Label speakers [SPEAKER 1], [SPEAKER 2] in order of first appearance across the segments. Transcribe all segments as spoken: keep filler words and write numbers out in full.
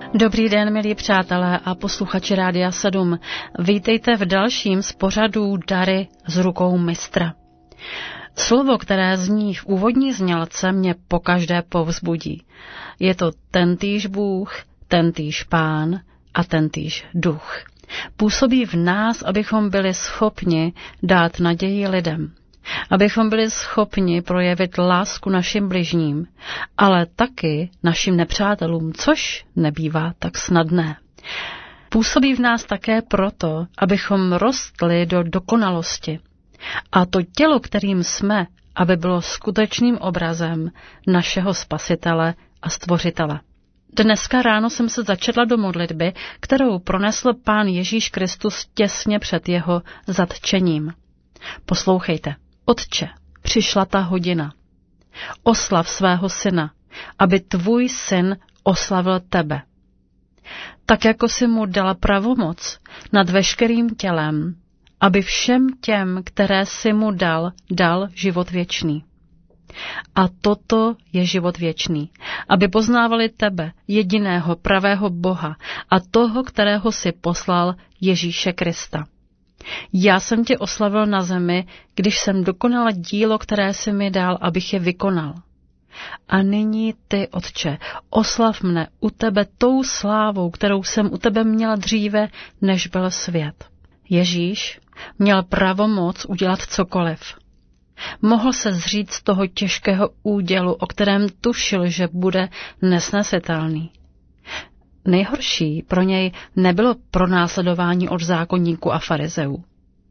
[SPEAKER 1] Dobrý den, milí přátelé a posluchači Rádia sedm. Vítejte v dalším z pořadů Dary z rukou mistra. Slovo, které zní v úvodní znělce, mě pokaždé povzbudí. Je to tentýž Bůh, tentýž Pán a tentýž Duch. Působí v nás, abychom byli schopni dát naději lidem. Abychom byli schopni projevit lásku našim bližním, ale taky našim nepřátelům, což nebývá tak snadné. Působí v nás také proto, abychom rostli do dokonalosti. A to tělo, kterým jsme, aby bylo skutečným obrazem našeho Spasitele a Stvořitele. Dneska ráno jsem se začetla do modlitby, kterou pronesl Pán Ježíš Kristus těsně před jeho zatčením. Poslouchejte. Otče, přišla ta hodina. Oslav svého syna, aby tvůj syn oslavil tebe. Tak jako jsi mu dala pravomoc nad veškerým tělem, aby všem těm, které jsi mu dal, dal život věčný. A toto je život věčný, aby poznávali tebe, jediného pravého Boha a toho, kterého jsi poslal, Ježíše Krista. Já jsem tě oslavil na zemi, když jsem dokonala dílo, které jsi mi dal, abych je vykonal. A nyní ty, Otče, oslav mne u tebe tou slávou, kterou jsem u tebe měla dříve, než byl svět. Ježíš měl pravomoc udělat cokoliv. Mohl se zříct z toho těžkého údělu, o kterém tušil, že bude nesnesitelný. Nejhorší pro něj nebylo pronásledování od zákonníků a farizeů.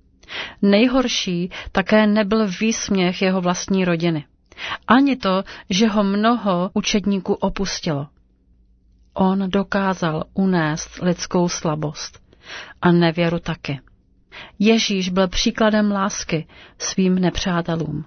[SPEAKER 1] Nejhorší také nebyl výsměch jeho vlastní rodiny. Ani to, že ho mnoho učedníků opustilo. On dokázal unést lidskou slabost a nevěru taky. Ježíš byl příkladem lásky svým nepřátelům.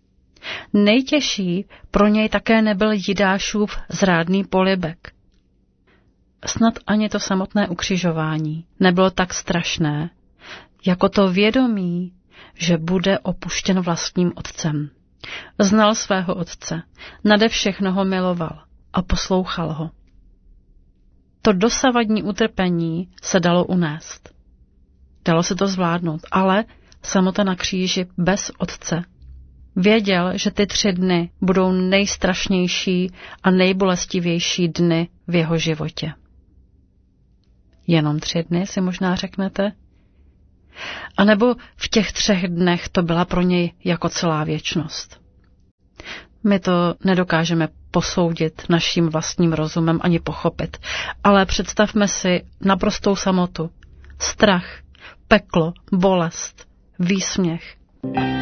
[SPEAKER 1] Nejtěžší pro něj také nebyl Jidášův zrádný polibek. Snad ani to samotné ukřižování nebylo tak strašné, jako to vědomí, že bude opuštěn vlastním otcem. Znal svého otce, nade všechno ho miloval a poslouchal ho. To dosavadní utrpení se dalo unést. Dalo se to zvládnout, ale samota na kříži bez otce. Věděl, že ty tři dny budou nejstrašnější a nejbolestivější dny v jeho životě. Jenom tři dny, si možná řeknete? A nebo v těch třech dnech to byla pro něj jako celá věčnost. My to nedokážeme posoudit naším vlastním rozumem ani pochopit, ale představme si naprostou samotu, strach, peklo, bolest, výsměch.